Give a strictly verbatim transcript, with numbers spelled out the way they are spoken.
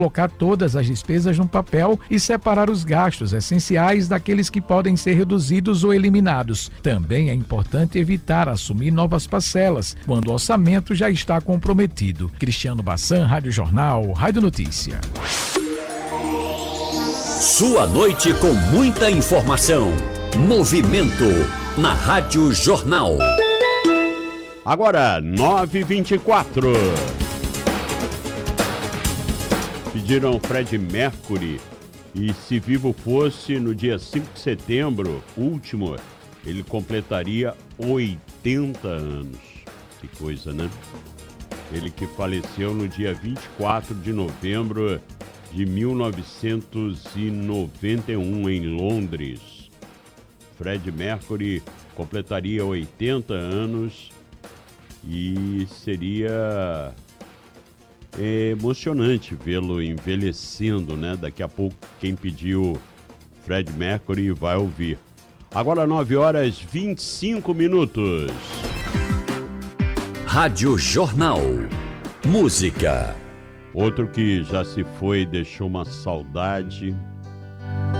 colocar todas as despesas no papel e separar os gastos essenciais daqueles que podem ser reduzidos ou eliminados. Também é importante evitar assumir novas parcelas quando o orçamento já está comprometido. Cristiano Bassan, Rádio Jornal, Rádio Notícia. Sua noite com muita informação. Movimento na Rádio Jornal. Agora, nove e vinte e quatro. Pediram Fred Mercury e, se vivo fosse, no dia cinco de setembro, último, ele completaria oitenta anos. Que coisa, né? Ele que faleceu no dia vinte e quatro de novembro de mil novecentos e noventa e um em Londres. Fred Mercury completaria oitenta anos e seria emocionante vê-lo envelhecendo, né? Daqui a pouco quem pediu Fred Mercury vai ouvir. Agora nove horas e vinte e cinco minutos. Rádio Jornal. Música. Outro que já se foi, deixou uma saudade.